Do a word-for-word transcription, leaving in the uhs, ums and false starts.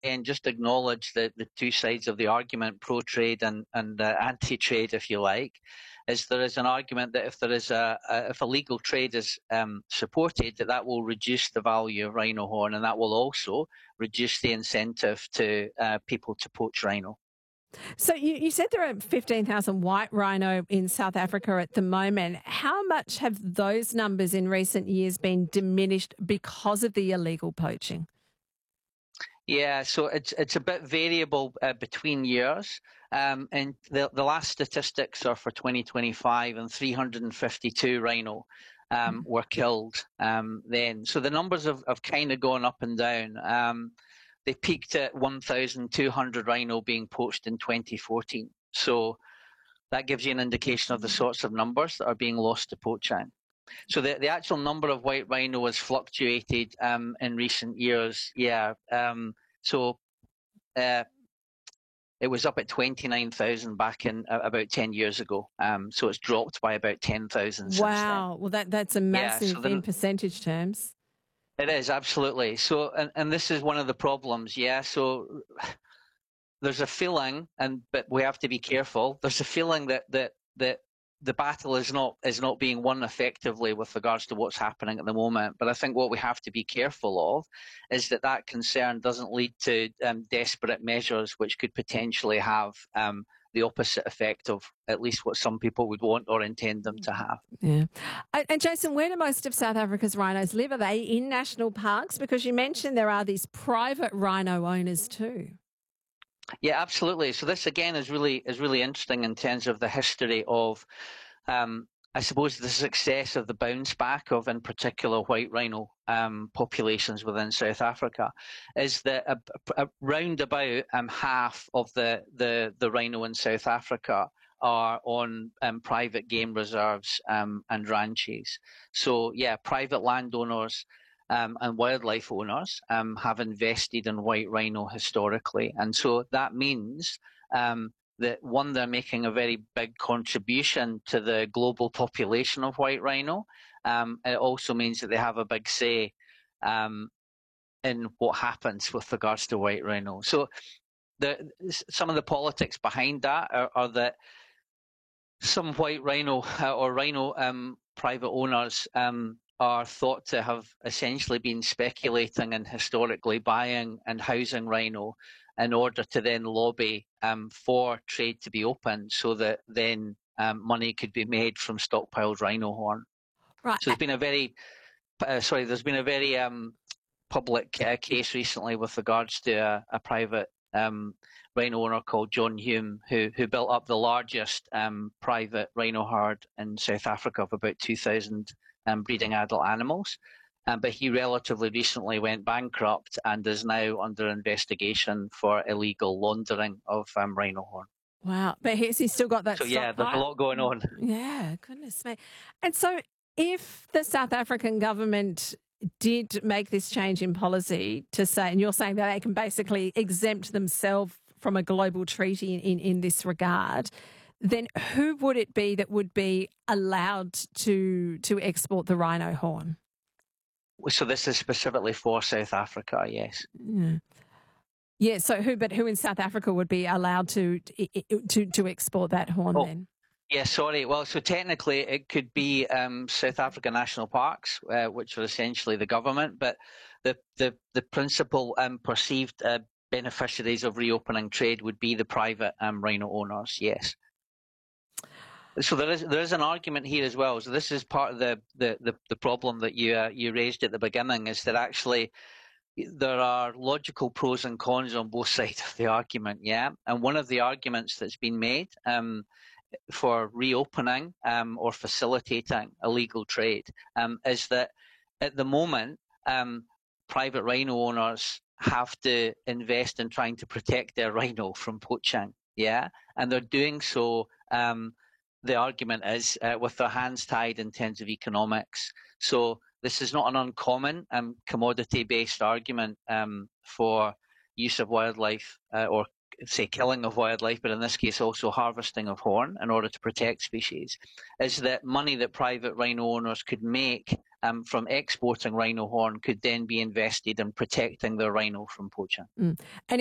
again, just acknowledge the, the two sides of the argument, pro-trade and, and uh, anti-trade, if you like, is there is an argument that if there is a, a if illegal trade is um, supported, that that will reduce the value of rhino horn, and that will also reduce the incentive to uh, people to poach rhino. So you, you said there are fifteen thousand white rhino in South Africa at the moment. How much have those numbers in recent years been diminished because of the illegal poaching? Yeah, so it's it's a bit variable uh, between years. Um, and the the last statistics are for twenty twenty-five, and three hundred fifty-two rhino um, were killed um, then. So the numbers have, have kind of gone up and down. Um, they peaked at one thousand two hundred rhino being poached in twenty fourteen. So that gives you an indication of the sorts of numbers that are being lost to poaching. So the, the actual number of white rhino has fluctuated um, in recent years. Yeah. Um, so uh, it was up at twenty-nine thousand back in uh, about ten years ago. Um, so it's dropped by about ten thousand since then. Wow. Well, that, that's a massive yeah, so the, in percentage terms. It is, absolutely. So, and, and this is one of the problems. Yeah. So there's a feeling, and but we have to be careful. There's a feeling that that that the battle is not is not being won effectively with regards to what's happening at the moment. But I think what we have to be careful of is that that concern doesn't lead to um, desperate measures which could potentially have um, the opposite effect of at least what some people would want or intend them to have. Yeah. And Jason, where do most of South Africa's rhinos live? Are they in national parks? Because you mentioned there are these private rhino owners too. Yeah, absolutely. So this again is really is really interesting in terms of the history of, um, I suppose, the success of the bounce back of, in particular, white rhino um, populations within South Africa. Is that a, a, around about um, half of the, the the rhino in South Africa are on um, private game reserves um, and ranches. So yeah, private landowners Um, and wildlife owners um, have invested in white rhino historically. And so that means um, that, one, they're making a very big contribution to the global population of white rhino. Um, it also means that they have a big say um, in what happens with regards to white rhino. So the, some of the politics behind that are, are that some white rhino uh, or rhino um, private owners um, are thought to have essentially been speculating and historically buying and housing rhino in order to then lobby um, for trade to be opened, so that then um, money could be made from stockpiled rhino horn. Right. So there's been a very, uh, sorry, there's been a very um, public uh, case recently with regards to a, a private um, rhino owner called John Hume, who who built up the largest um, private rhino herd in South Africa of about two thousand Um, breeding adult animals, um, but he relatively recently went bankrupt and is now under investigation for illegal laundering of um, rhino horn. Wow, but he's, he's still got that. So yeah, there's a lot going on. Yeah, goodness me. And so, if the South African government did make this change in policy to say, and you're saying that they can basically exempt themselves from a global treaty in, in, in this regard, then who would it be that would be allowed to to export the rhino horn? So this is specifically for South Africa, yes. Yeah. Yeah. So who? But who in South Africa would be allowed to to to export that horn oh, then? Yeah, sorry. Well, so technically it could be um, South Africa National Parks, uh, which are essentially the government, but the the the principal um, perceived uh, beneficiaries of reopening trade would be the private um, rhino owners. Yes. So there is there is an argument here as well. So this is part of the the, the, the problem that you uh, you raised at the beginning, is that actually there are logical pros and cons on both sides of the argument. Yeah, and one of the arguments that's been made um, for reopening um, or facilitating illegal trade um, is that at the moment um, private rhino owners have to invest in trying to protect their rhino from poaching. Yeah, and they're doing so. Um, The argument is uh, with their hands tied in terms of economics. So this is not an uncommon um, commodity-based argument um, for use of wildlife uh, or, say, killing of wildlife, but in this case also harvesting of horn in order to protect species, is that money that private rhino owners could make um, from exporting rhino horn could then be invested in protecting their rhino from poaching. Mm. And